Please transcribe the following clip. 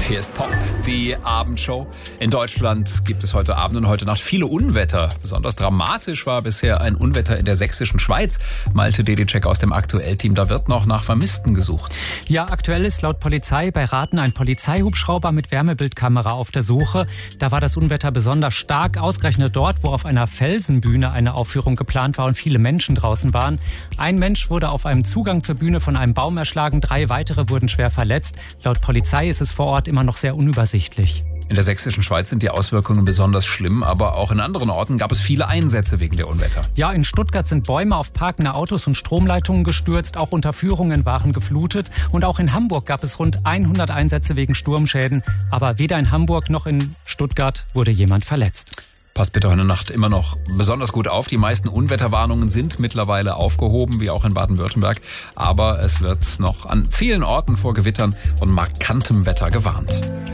Hier ist Pop, die Abendshow. In Deutschland gibt es heute Abend und heute Nacht viele Unwetter. Besonders dramatisch war bisher ein Unwetter in der sächsischen Schweiz. Malte Dedicek aus dem Aktuell-Team, da wird noch nach Vermissten gesucht. Ja, aktuell ist laut Polizei bei Raten ein Polizeihubschrauber mit Wärmebildkamera auf der Suche. Da war das Unwetter besonders stark, ausgerechnet dort, wo auf einer Felsenbühne eine Aufführung geplant war und viele Menschen draußen waren. Ein Mensch wurde auf einem Zugang zur Bühne von einem Baum erschlagen, 3 weitere wurden schwer verletzt. Laut Polizei ist es vor Ort immer noch sehr unübersichtlich. In der sächsischen Schweiz sind die Auswirkungen besonders schlimm, aber auch in anderen Orten gab es viele Einsätze wegen der Unwetter. Ja, in Stuttgart sind Bäume auf parkende Autos und Stromleitungen gestürzt, auch Unterführungen waren geflutet und auch in Hamburg gab es rund 100 Einsätze wegen Sturmschäden, aber weder in Hamburg noch in Stuttgart wurde jemand verletzt. Passt bitte heute Nacht immer noch besonders gut auf. Die meisten Unwetterwarnungen sind mittlerweile aufgehoben, wie auch in Baden-Württemberg. Aber es wird noch an vielen Orten vor Gewittern und markantem Wetter gewarnt.